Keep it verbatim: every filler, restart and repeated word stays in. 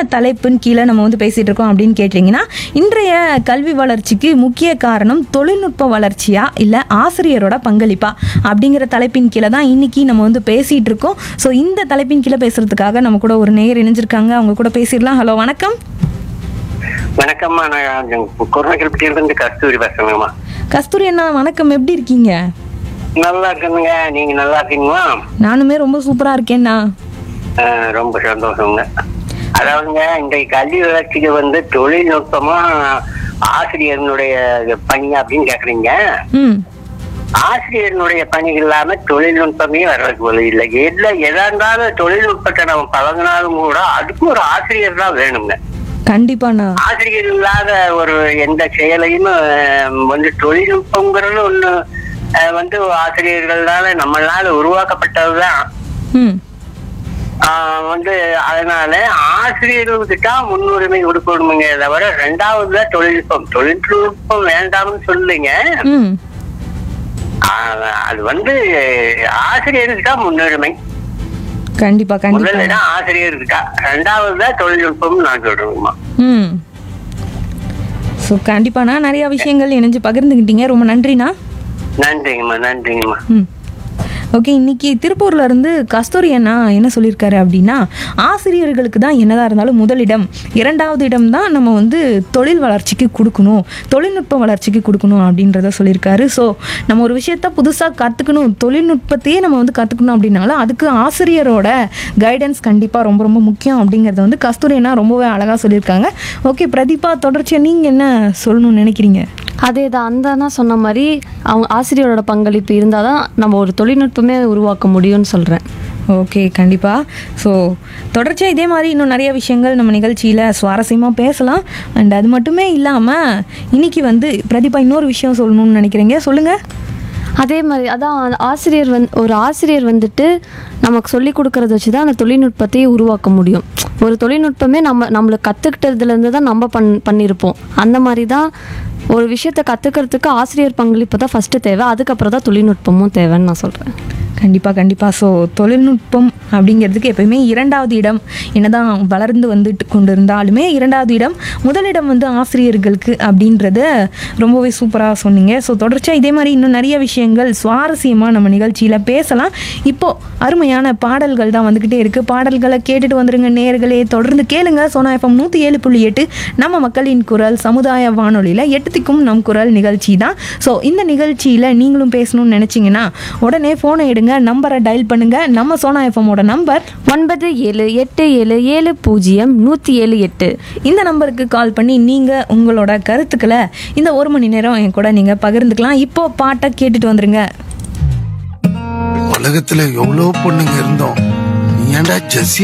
என்ன தலைப்புன்னு கீழே நம்ம வந்து பேசிகிட்டு இருக்கோம் அப்படின்னு கேட்டிங்கன்னா, இன்றைய கல்வி வளர்ச்சிக்கு முக்கிய காரணம் தொழில்நுட்ப வளர்ச்சியா இல்லை ஆசிரியரோட பங்களிப்பா அப்படிங்கிற தலைப்பின் கீழே தான் இன்னைக்கு நம்ம வந்து பேசிகிட்டு இருக்கோம். ஸோ இந்த தலைப்பின் கீழே பேசுகிறதுக்காக நம்ம கூட ஒரு நேயர் இணைஞ்சிருக்காங்க. அவங்க கூட பேசிடலாம். ஹலோ, வணக்கம். வணக்கம்மா, நான் குருநகர்பட்டியில இருந்து கஸ்தூரி பேசுறேங்கம்மா. கஸ்தூரி அண்ணா வணக்கம், எப்படி இருக்கீங்க? நல்லா இருக்குங்க, நீங்க நல்லா இருக்கீங்களா? நானுமே ரொம்ப சூப்பரா இருக்கேன்னா. ரொம்ப சந்தோஷங்க. அதாவதுங்க, இந்த கல்வி வளர்ச்சிக்கு வந்து தொழில்நுட்பமா ஆசிரியர்களுடைய பணி அப்படின்னு கேக்குறீங்க. ம் ஆசிரியர்களுடைய பணி இல்லாம தொழில்நுட்பமே வர்றதுக்கு வழி இல்லை. எதுல எதா இருந்தாலும் தொழில்நுட்பத்தை நம்ம பழகினாலும் கூட அதுக்கு ஒரு ஆசிரியர் தான் வேணுங்க. கண்டிப்பாண்ணா. ஆசிரியர் இல்லாத ஒரு எந்த செயலையும் வந்து தொழில்நுட்பங்கிறது ஒண்ணு வந்து ஆசிரியர்களால நம்மளால உருவாக்கப்பட்டதுதான். ம் வந்து அதனால ஆசிரியர்களுக்கு தான் முன்னுரிமை கொடுக்கணுங்க. தவிர ரெண்டாவது தொழில்நுட்பம் தொழில்நுட்பம் வேண்டாம்னு சொல்லுங்க. ம் அது வந்து ஆசிரியருக்கு தான் முன்னுரிமை. கண்டிப்பா கண்டிப்பா. முதல்ல ஆசிரியருக்கு தான், ரெண்டாவது தொழில்நுட்பம் நான் சொல்றேங்கம்மா. ம் ஸோ கண்டிப்பாண்ணா நிறைய விஷயங்கள் இணைஞ்சு பகிர்ந்துக்கிட்டீங்க. ரொம்ப நன்றிண்ணா. நன்றிங்கம்மா, நன்றிங்கம்மா. ம் ஓகே, இன்னைக்கு திருப்பூர்ல இருந்து கஸ்தூரி அண்ணா என்ன சொல்லியிருக்காரு அப்படின்னா, ஆசிரியர்களுக்கு தான் என்னதான் இருந்தாலும் முதலிடம், இரண்டாவது இடம் தான் நம்ம வந்து தொழில் வளர்ச்சிக்கு கொடுக்கணும், தொழில்நுட்ப வளர்ச்சிக்கு கொடுக்கணும் அப்படின்றத சொல்லியிருக்காரு. ஸோ நம்ம ஒரு விஷயத்த புதுசாக கற்றுக்கணும், தொழில்நுட்பத்தையே நம்ம வந்து கற்றுக்கணும் அப்படின்னாலும் அதுக்கு ஆசிரியரோட கைடன்ஸ் கண்டிப்பாக ரொம்ப ரொம்ப முக்கியம் அப்படிங்கிறத வந்து கஸ்தூரி அண்ணா ரொம்பவே அழகாக சொல்லியிருக்காங்க. ஓகே பிரதீபா, தொடர்ச்சியாக நீங்கள் என்ன சொல்லணும்னு நினைக்கிறீங்க? அதே தான், அந்த நான் சொன்ன மாதிரி அவங்க ஆசிரியரோட பங்களிப்பு இருந்தால் தான் நம்ம ஒரு தொழில்நுட்பமே உருவாக்க முடியும்னு சொல்கிறேன். ஓகே கண்டிப்பாக. ஸோ தொடர்ச்சியாக இதே மாதிரி இன்னும் நிறைய விஷயங்கள் நம்ம நிகழ்ச்சியில் சுவாரஸ்யமாக பேசலாம். அண்ட் அது மட்டுமே இல்லாமல் இன்னைக்கு வந்து பிரதீபா இன்னொரு விஷயம் சொல்லணும்னு நினைக்கிறீங்க, சொல்லுங்கள். அதே மாதிரி அதான் ஆசிரியர் வந் ஒரு ஆசிரியர் வந்துட்டு நமக்கு சொல்லி கொடுக்கறத வச்சு தான் அந்த தொழில்நுட்பத்தையே உருவாக்க முடியும். ஒரு தொழில்நுட்பமே நம்ம நம்மளுக்கு கற்றுக்கிட்டதுலேருந்து தான் நம்ம பண் பண்ணியிருப்போம். அந்த மாதிரி தான் ஒரு விஷயத்தை கற்றுக்கிறதுக்கு ஆசிரியர் பங்களிப்பு தான் ஃபஸ்ட்டு தேவை, அதுக்கப்புறம் தான் தொழில்நுட்பமும் தேவைன்னு நான் சொல்கிறேன். கண்டிப்பாக கண்டிப்பாக. ஸோ தொழில்நுட்பம் அப்படிங்கிறதுக்கு எப்பயுமே இரண்டாவது இடம், என்னதான் வளர்ந்து வந்துட்டு கொண்டு இருந்தாலுமே இரண்டாவது இடம், முதலிடம் வந்து ஆசிரியர்களுக்கு அப்படின்றத ரொம்பவே சூப்பராக சொன்னீங்க. ஸோ தொடர்ச்சியாக இதே மாதிரி இன்னும் நிறைய விஷயங்கள் சுவாரஸ்யமாக நம்ம நிகழ்ச்சியில் பேசலாம். இப்போது அருமையான பாடல்கள் தான் வந்துக்கிட்டே இருக்குது. பாடல்களை கேட்டுட்டு வந்துடுங்க நேயர்களே, தொடர்ந்து கேளுங்க. சோனா எஃப்எம் நூற்றி ஏழு புள்ளி எட்டு நம்ம மக்களின் குரல் சமுதாய வானொலியில் எட்டுத்திக்கும் நம் குரல் நிகழ்ச்சி தான். ஸோ இந்த நிகழ்ச்சியில் நீங்களும் பேசணும்னு நினச்சிங்கன்னா உடனே ஃபோனை எடுங்க, நம்பரை டயல் பண்ணுங்க. நம்ம சோனா எஃப்எம்மோட நம்பர் ஒன்பது ஏழு எட்டு ஏழு ஏழு பூஜ்ஜியம் நூற்றி ஏழு எட்டு. இந்த நம்பருக்கு கால் பண்ணி நீங்கள் உங்களோட கருத்துக்களை இந்த ஒரு மணி நேரம் என் கூட நீங்கள் பகிர்ந்துக்கலாம். இப்போ பாட்டை கேட்டுட்டு வந்துருங்க. உலகத்துல எவ்வளவு பொண்ணுங்க இருந்தோம், நீ ஏன்டா ஜெஸ்ஸி